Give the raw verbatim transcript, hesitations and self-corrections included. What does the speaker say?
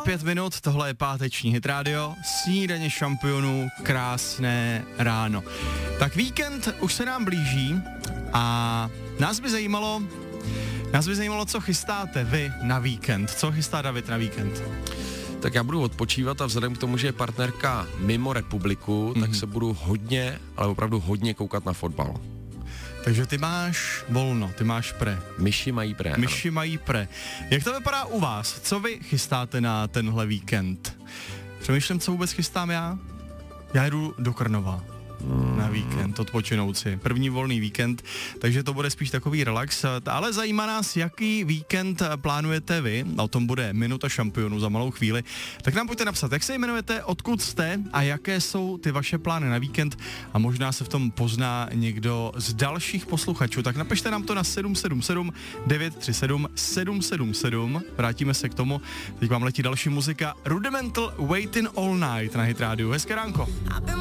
pět minut, tohle je páteční Hit Radio, snídaně šampionů, krásné ráno. Tak víkend už se nám blíží a nás by zajímalo, nás by zajímalo, co chystáte vy na víkend. Co chystá David na víkend? Tak já budu odpočívat a vzhledem k tomu, že je partnerka mimo republiku, mm-hmm. tak se budu hodně, ale opravdu hodně koukat na fotbal. Takže ty máš volno, ty máš pre. Myši mají pre. Myši ano. mají pre. Jak to vypadá u vás? Co vy chystáte na tenhle víkend? Přemýšlím, co vůbec chystám já? Já jdu do Krnova na víkend, odpočinout si. První volný víkend, takže to bude spíš takový relax, ale zajímá nás, jaký víkend plánujete vy, o tom bude Minuta šampionů za malou chvíli, tak nám pojďte napsat, jak se jmenujete, odkud jste a jaké jsou ty vaše plány na víkend a možná se v tom pozná někdo z dalších posluchačů, tak napište nám to na sedm sedm sedm devět tři sedm sedm sedm sedm, vrátíme se k tomu, teď vám letí další muzika, Rudimental Waiting All Night na Hit Radio, hezké ránko.